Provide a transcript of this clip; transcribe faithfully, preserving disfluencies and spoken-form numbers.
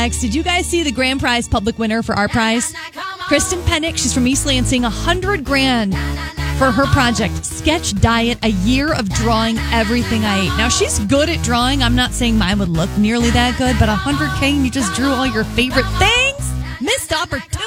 next. Did you guys see the grand prize public winner for our prize? Kristen Pennick, she's from East Lansing, a hundred grand for her project, Sketch Diet, a year of drawing everything I ate. Now, she's good at drawing. I'm not saying mine would look nearly that good, but a hundred K and you just drew all your favorite things? Missed opportunity.